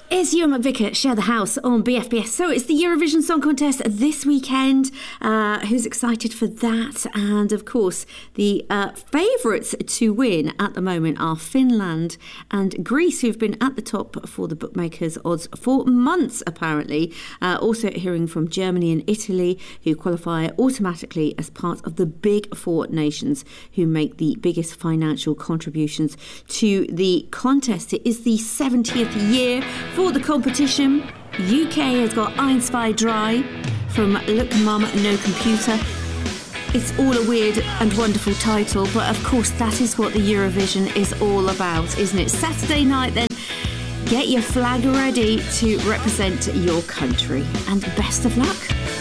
It's Ewan McVicker, Share the House on BFBS. So it's the Eurovision Song Contest this weekend. Who's excited for that? And of course, the favourites to win at the moment are Finland and Greece, who've been at the top for the bookmakers' odds for months, apparently. Also hearing from Germany and Italy, who qualify automatically as part of the big four nations who make the biggest financial contributions to the contest. It is the 70th year for the competition. UK has got Ein, Zwei, Drei from Look Mum, No Computer. It's all a weird and wonderful title, but of course that is what the Eurovision is all about, isn't it? Saturday night then, get your flag ready to represent your country, and best of luck.